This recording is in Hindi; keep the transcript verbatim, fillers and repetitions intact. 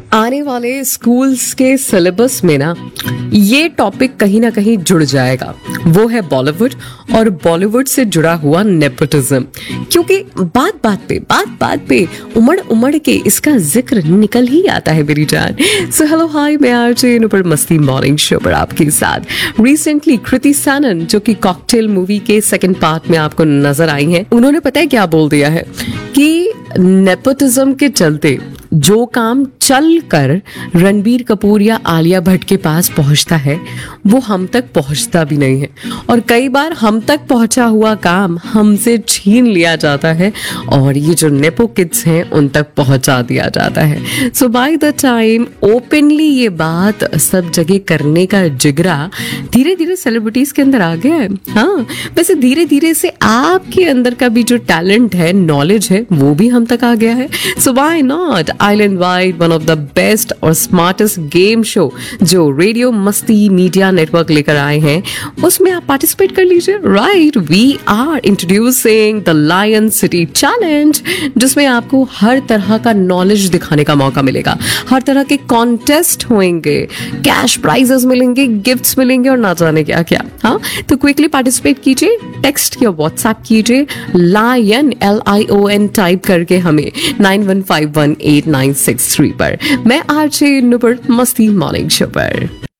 आने वाले स्कूल्स के सिलेबस में ना ये टॉपिक कहीं ना कहीं जुड़ जाएगा। वो है बॉलीवुड और बॉलीवुड से जुड़ा हुआ नेपोटिज्म, क्योंकि बात बात पे बात बात पे उमड़ उमड़ के इसका जिक्र निकल ही आता है मेरी जान। सो हेलो हाय, मैं आरजे नुपुर मस्ती मॉर्निंग शो पर आपके साथ। रिसेंटली कृति सनन जो कि कॉकटेल मूवी के सेकंड पार्ट में आपको नजर आई हैं, उन्होंने पता है क्या बोल दिया है कि नेपोटिज्म के चलते जो काम चल कर रणबीर कपूर या आलिया भट्ट के पास पहुंचता है वो हम तक पहुंचता भी नहीं है, और कई बार हम तक पहुंचा हुआ काम हमसे छीन लिया जाता है और ये जो नेपो किड्स हैं उन तक पहुंचा दिया जाता है। सो बाय द टाइम ओपनली ये बात सब जगह करने का जिगरा धीरे धीरे सेलिब्रिटीज के अंदर आ गया है। हाँ, वैसे धीरे धीरे से आपके अंदर का भी जो टैलेंट है, नॉलेज है, वो भी हम तक आ गया है। So why not, I'll invite one of the best और smartest game show जो रेडियो मस्ती मीडिया नेटवर्क लेकर आए हैं, उसमें आप पार्टिसिपेट कर लीजिए। Right, we are introducing the lion city challenge, जिसमें आपको हर तरह का नॉलेज दिखाने का मौका मिलेगा, हर तरह के कॉन्टेस्ट होंगे, कैश प्राइजेस मिलेंगे, गिफ्ट्स मिलेंगे और ना जाने क्या क्या। हाँ, तो क्विकली पार्टिसिपेट कीजिए, टेक्स्ट या व्हाट्सएप कीजिए lion L I O N type करके हमें nine one five one eight nine six three पर। मैं आरजे नुपुर मस्ती मॉर्निंग शो पर।